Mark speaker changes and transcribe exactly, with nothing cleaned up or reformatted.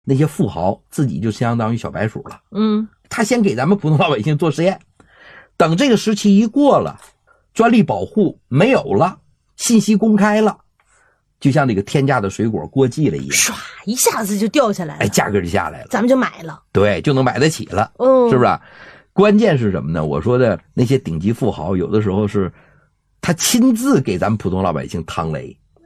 Speaker 1: 那些富豪自己就相当于小白鼠了。
Speaker 2: 嗯，
Speaker 1: 他先给咱们普通老百姓做实验，等这个时期一过了，专利保护没有了，信息公开了，就像那个天价的水果过季了一样，
Speaker 2: 唰一下子就掉下来了，
Speaker 1: 哎，价格就下来了，
Speaker 2: 咱们就买了，
Speaker 1: 对，就能买得起了，
Speaker 2: 嗯，
Speaker 1: 是不是？关键是什么呢？我说的那些顶级富豪，有的时候是他亲自给咱们普通老百姓趟雷。